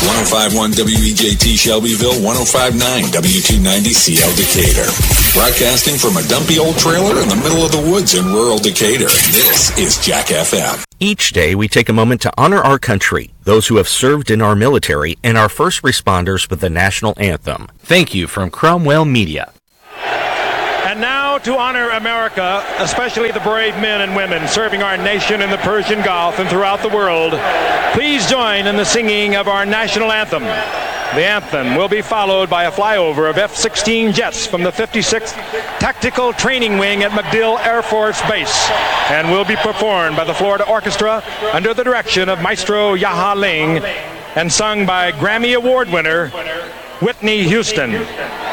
105.1 WEJT Shelbyville, 105.9 W290CL Decatur. Broadcasting from a dumpy old trailer in the middle of the woods in rural Decatur, this is Jack FM. Each day we take a moment to honor our country, those who have served in our military, and our first responders with the national anthem. Thank you from Cromwell Media. And now to honor America, especially the brave men and women serving our nation in the Persian Gulf and throughout the world, please join in the singing of our national anthem. The anthem will be followed by a flyover of F-16 jets from the 56th Tactical Training Wing at MacDill Air Force Base and will be performed by the Florida Orchestra under the direction of Maestro Yaha Ling and sung by Grammy Award winner Whitney Houston.